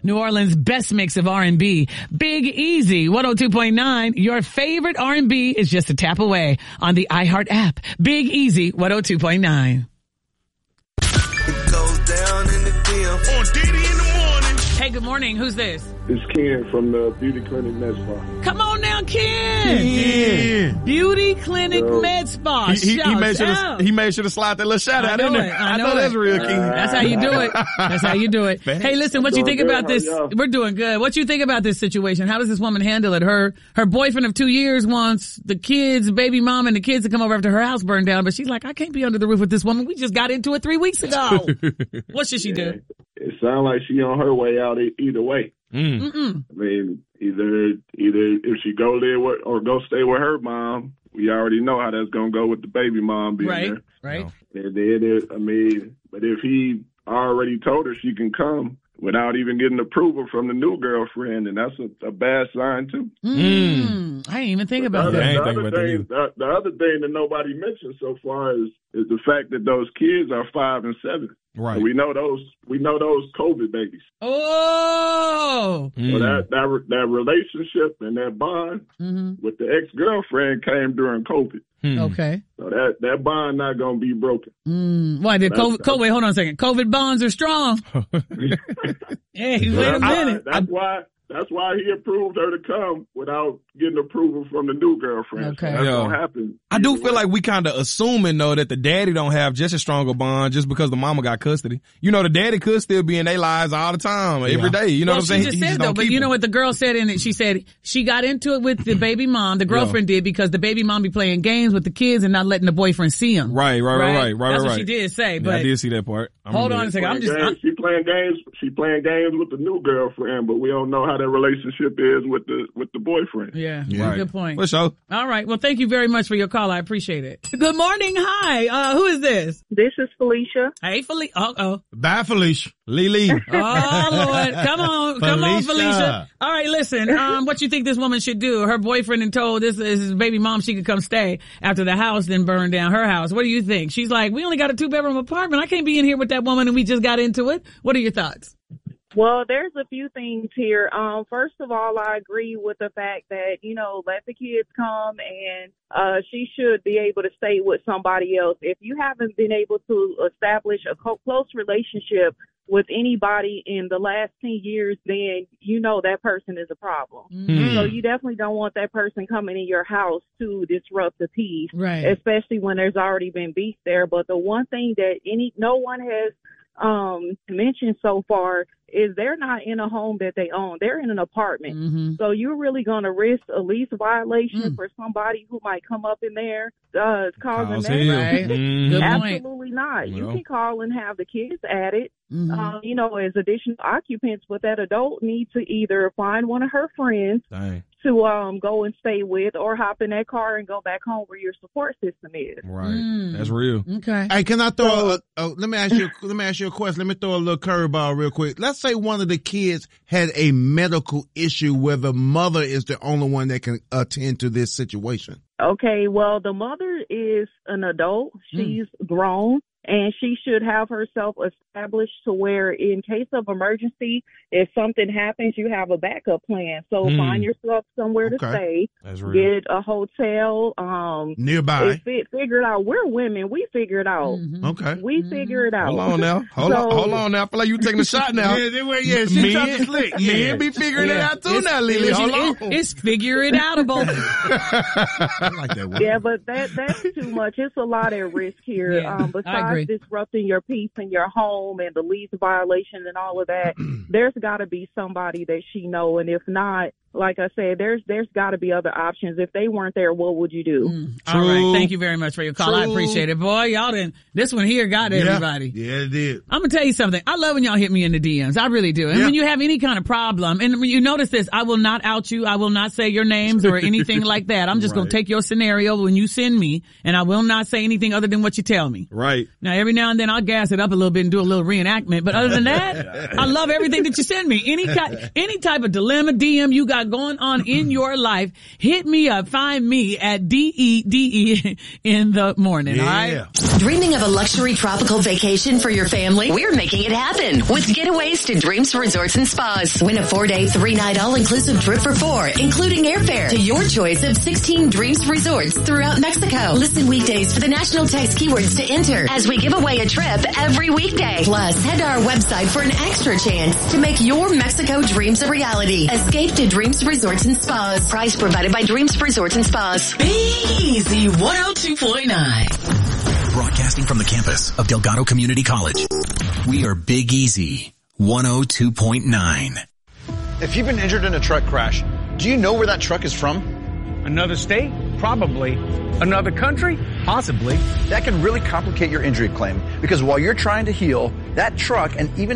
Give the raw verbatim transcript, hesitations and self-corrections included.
New Orleans' best mix of R and B. Big Easy, one oh two point nine. Your favorite R and B is just a tap away on the iHeart app. Big Easy, one oh two point nine. It goes down in the D M. On Diddy in the morning. Hey, good morning. Who's this? It's Ken from the Beauty Clinic Med Spa. Come on now, Ken. Yeah. Beauty Clinic Yo. Med Spa. He, he, he Shout made sure to, out. he made sure to slide that little shout I out know in it. there. I know, know that's it. real, King. That's how you do it. That's how you do it. Hey, listen, what you think Doing about good. this? How y'all? We're doing good. What you think about this situation? How does this woman handle it? Her her boyfriend of two years wants the kids, baby mom, and the kids to come over after her house burned down, but she's like, I can't be under the roof with this woman. We just got into it three weeks ago. What should she do? It sounds like she on her way out e- either way. Mm. Mm-mm. I mean, either either if she go there with, or go stay with her mom, we already know how that's gonna go with the baby mom being Right, there. right. And then, it, I mean, but if he already told her she can come without even getting approval from the new girlfriend, then that's a, a bad sign too. Mm. I didn't even think The about other, I ain't that. the, think other about that thing, the, the other thing that nobody mentioned so far is is the fact that those kids are five and seven. Right. And we know those we know those COVID babies. Oh. Mm. So that that re- that relationship and that bond Mm-hmm. with the ex girlfriend came during COVID. Hmm. Okay. So that that bond not gonna be broken. Mm. Why did That's- COVID, COVID? Wait, hold on a second. COVID bonds are strong. Hey, wait a That's why- minute. That's why that's why he approved her to come without getting approval from the new girlfriend. Okay. So that's Yo. gonna happen. I do either feel way. like we kind of assuming though that the daddy don't have just as strong a bond just because the mama got custody. You know, the daddy could still be in their lives all the time, every day. You know well, what I'm saying? she just He said don't though, but keep you know them. what the girl said in it? She said she got into it with the baby mom. The girlfriend did because the baby mom be playing games with the kids and not letting the boyfriend see them. Right, right, right, right, right, That's right. what she did say. Yeah, But I did see that part. I'm hold gonna on a get second. I'm Playing just. I'm, games, she playing games. She playing games with the new girlfriend, but we don't know how that relationship is with the with the boyfriend. yeah, it. Right. good point. For sure. All right. Well, thank you very much for your call. I appreciate it. Good morning. Hi. Uh, who is this? This is Felicia. Hey, Felicia. Uh oh. Bye, Felicia. Lily. Oh Lord. Come on. Come on, Felicia. Felicia. All right. Listen. Um, what you think this woman should do? Her boyfriend and told this is his baby mom she could come stay after the house then burned down her house. What do you think? She's like, we only got a two bedroom apartment. I can't be in here with that woman and we just got into it. What are your thoughts? Well, there's a few things here. Um, first of all, I agree with the fact that, you know, let the kids come and uh, she should be able to stay with somebody else. If you haven't been able to establish a co- close relationship with anybody in the last ten years, then you know that person is a problem. Mm-hmm. So you definitely don't want that person coming in your house to disrupt the peace, Right. especially when there's already been beef there. But the one thing that any no one has um mentioned so far is they're not in a home that they own. They're in an apartment. Mm-hmm. So you're really going to risk a lease violation Mm. for somebody who might come up in there uh causing Cause that? hell. Right. Mhm. Good point. Absolutely not. You Well. can call and have the kids at it, Mm-hmm. um, you know, as additional occupants, but that adult needs to either find one of her friends Dang. to um go and stay with, or hop in that car and go back home where your support system is. Right. Mm. That's real. Okay. Hey, can I throw? a, a, let me ask you. Let me ask you a question. Let me throw a little curveball real quick. Let's say one of the kids had a medical issue where the mother is the only one that can attend to this situation. Okay, well, the mother is an adult. She's grown, and she should have herself established to where, in case of emergency, if something happens, you have a backup plan. So Hmm. find yourself somewhere to Okay. stay, That's real. get a hotel, um, Nearby. if it, figure it out. We're women. We figure it out. Mhm. Okay. We figure it out. Hold on now. Hold So- on. Hold on now. I feel like you taking a shot now. Yeah, they were, yeah, she men, talking slick. Yeah. men be figuring it Yeah. out too It's- now, Lily. it's- Hold it's- on. It's figure it outable. I like that word. Yeah, but that that's too much. It's a lot at risk here. Yeah, um, I agree. besides disrupting your peace in your home and the lease violation and all of that, there's got to be somebody that she know. And if not, like I said, there's there's got to be other options. If they weren't there, what would you do? Mm. All right. True. Thank you very much for your call. I True. appreciate it. Boy, y'all didn't, this one here got Yeah. everybody. Yeah, it did. I'm gonna tell you something. I love when y'all hit me in the D Ms. I really do. And Yeah. when you have any kind of problem, and when you notice this, I will not out you. I will not say your names or anything like that. I'm just gonna Right. take your scenario when you send me, and I will not say anything other than what you tell me. Right. Now, every now and then I'll gas it up a little bit and do a little reenactment, but other than that, I love everything that you send me. Any ki- any type of dilemma, D M you got got going on in your life, hit me up. Find me at D E D E in the morning. Yeah. All right. Dreaming of a luxury tropical vacation for your family? We're making it happen with getaways to Dreams Resorts and Spas. Win a four-day, three-night all-inclusive trip for four, including airfare to your choice of sixteen Dreams Resorts throughout Mexico. Listen weekdays for the national text keywords to enter as we give away a trip every weekday. Plus, head to our website for an extra chance to make your Mexico dreams a reality. Escape to Dreams Resorts and Spas. Price provided by Dreams Resorts and Spas. Be Easy one oh two point nine. Broadcasting from the campus of Delgado Community College. We are Big Easy one oh two point nine. If you've been injured in a truck crash, do you know where that truck is from? Another state? Probably. Another country? Possibly. That can really complicate your injury claim because while you're trying to heal, that truck and even